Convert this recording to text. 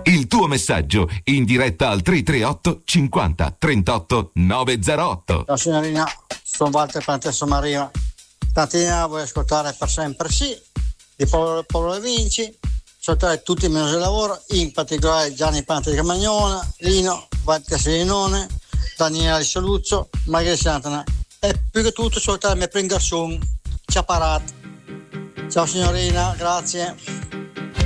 Il tuo messaggio in diretta al 338 50 38 908. Ciao signorina, sono Walter Pantesso Maria. Stamattina voglio ascoltare Per sempre sì di Paolo Vinci, ascoltare tutti i mesi di lavoro, in particolare Gianni Pante di Camagnona, Lino, Walter Selinone, Daniela di Saluzzo, Margherita Santana e più che tutto ascoltare Me Pringasson, Ciaparat. Ciao signorina, grazie.